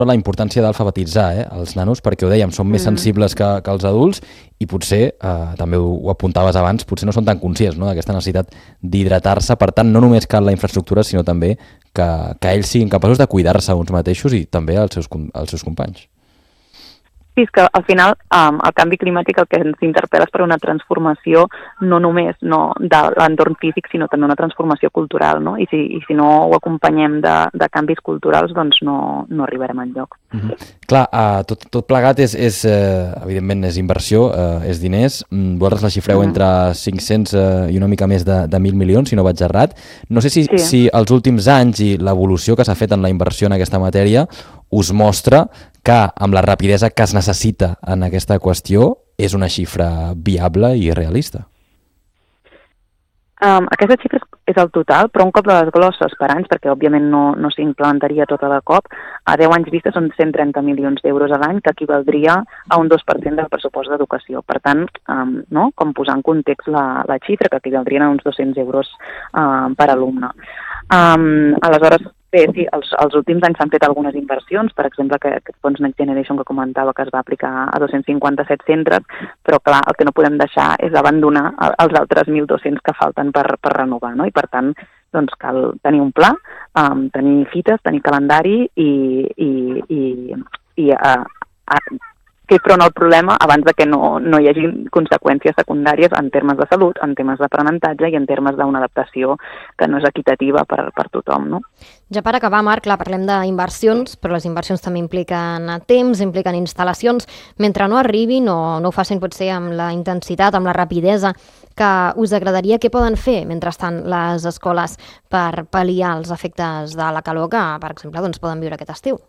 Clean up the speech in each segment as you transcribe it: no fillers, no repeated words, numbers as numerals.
la importància d'alfabetitzar els nanos, perquè ho dèiem, són més sensibles que els adults i potser, també ho apuntaves abans, potser no són tan conscients d'aquesta necessitat d'hidratar-se. Per tant, no només cal la infraestructura, sinó també que ells siguin capaços de cuidar-se uns mateixos i també els seus companys. Sí, és que al final el canvi climàtic el que ens interpel·la és per una transformació no només de l'entorn físic, sinó també una transformació cultural, no? I si no ho acompanyem de canvis culturals, doncs no arribarem enlloc. Clar, tot plegat evidentment és inversió, és diners. Vosaltres la xifreu entre 500 i una mica més de 1.000 milions, si no vaig errat. No sé si els últims anys i l'evolució que s'ha fet en la inversió en aquesta matèria us mostra que amb la rapidesa que es necessita en aquesta qüestió és una xifra viable i realista. Aquesta xifra és el total, però un cop de les glosses per anys, perquè òbviament no s'implementaria tota de cop, a 10 anys vista són 130 milions d'euros a l'any, que equivaldria a un 2% del pressupost d'educació. Per tant, com posar en context la xifra, que equivaldrien a uns 200 euros per alumne. Aleshores, bé, sí, els últims anys s'han fet algunes inversions, per exemple, aquest fons Next Generation que comentava que es va aplicar a 257 centres, però clar, el que no podem deixar és abandonar els altres 1.200 que falten per renovar, no? I per tant, doncs cal tenir un pla, tenir fites, tenir calendari i fer front al problema abans de que no hi hagi conseqüències secundàries en termes de salut, en termes d'aprenentatge i en termes d'una adaptació que no és equitativa per tothom, no? Ja per acabar, Marc, clar, parlem d'inversions, però les inversions també impliquen temps, impliquen instal·lacions. Mentre no arribin o no ho facin potser amb la intensitat, amb la rapidesa que us agradaria, què poden fer mentrestant les escoles per pal·liar els efectes de la calor que, per exemple, doncs, poden viure aquest estiu?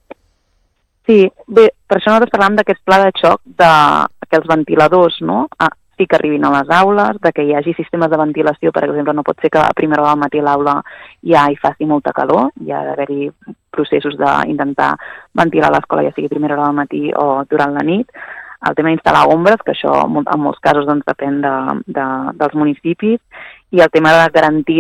Sí, bé, per això nosaltres parlàvem d'aquest pla de xoc, que els ventiladors sí que arribin a les aules, de que hi hagi sistemes de ventilació, per exemple, no pot ser que a primera hora del matí a l'aula ja hi faci molta calor, hi ha d'haver-hi processos d'intentar ventilar l'escola, ja sigui a primera hora del matí o durant la nit. El tema d'instal·lar ombres, que això en molts casos doncs, depèn dels municipis, i el tema de garantir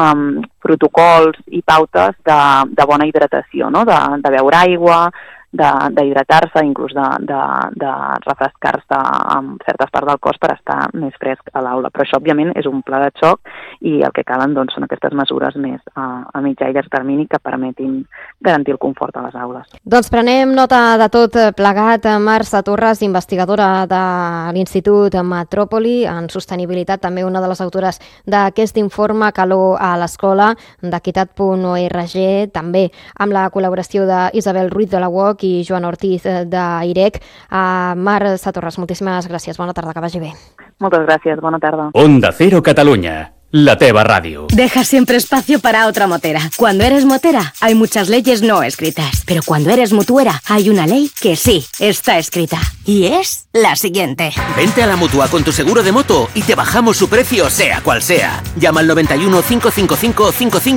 protocols i pautes de bona hidratació, de beure aigua, d'hidratar-se, inclús de refrescar-se amb certes parts del cos per estar més fresc a l'aula. Però això, òbviament, és un pla de xoc i el que calen doncs, són aquestes mesures més a mitjà i llarg termini que permetin garantir el confort a les aules. Doncs prenem nota de tot plegat. Mercè Torres, investigadora de l'Institut Metròpoli en Sostenibilitat, també una de les autores d'aquest informe Calor a l'Escola, d'Equitat.org, també amb la col·laboració d'Isabel Ruiz de la UOC i Joan Ortiz d'IREC. Mercè Torres, moltíssimes gràcies. Bona tarda, que vagi bé. Moltes gràcies, bona tarda. Onda Cero Catalunya, la teva ràdio. Deja siempre espacio para otra motera. Cuando eres motera, hay muchas leyes no escritas. Pero cuando eres mutuera, hay una ley que sí está escrita. Y es la siguiente. Vente a la Mutua con tu seguro de moto y te bajamos su precio sea cual sea. Llama al 91 555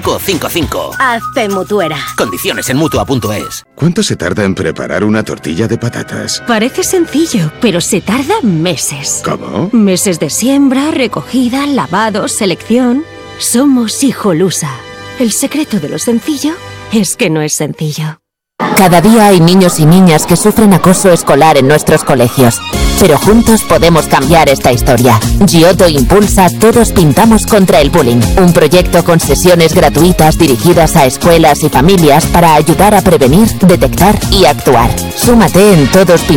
5555. Hazte mutuera. Condiciones en Mutua.es. ¿Cuánto se tarda en preparar una tortilla de patatas? Parece sencillo, pero se tarda meses. ¿Cómo? Meses de siembra, recogida, lavado, selección. Somos Hijolusa. El secreto de lo sencillo es que no es sencillo. Cada día hay niños y niñas que sufren acoso escolar en nuestros colegios. Pero juntos podemos cambiar esta historia. Giotto impulsa Todos Pintamos contra el Bullying, un proyecto con sesiones gratuitas dirigidas a escuelas y familias para ayudar a prevenir, detectar y actuar. Súmate en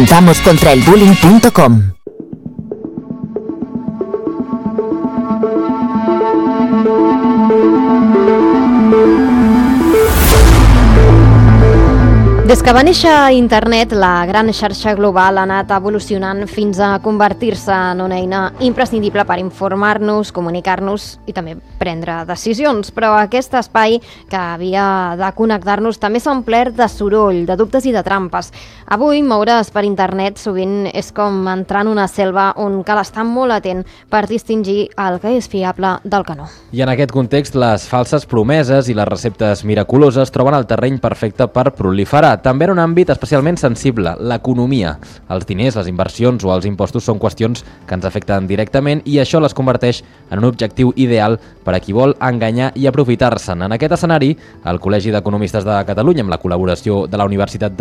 todospintamoscontraelbullying.com. Des que va néixer internet, la gran xarxa global ha anat evolucionant fins a convertir-se en una eina imprescindible per informar-nos, comunicar-nos i també prendre decisions. Però aquest espai que havia de connectar-nos també s'ha omplert de soroll, de dubtes i de trampes. Avui, moure's per internet sovint és com entrar en una selva on cal estar molt atent per distingir el que és fiable del que no. I en aquest context, les falses promeses i les receptes miraculoses troben el terreny perfecte per proliferar. També en un àmbit especialment sensible, l'economia. Els diners, les inversions o els impostos són qüestions que ens afecten directament i això les converteix en un objectiu ideal per a qui vol enganyar i aprofitar-se'n. En aquest escenari, el Col·legi d'Economistes de Catalunya, amb la col·laboració de la Universitat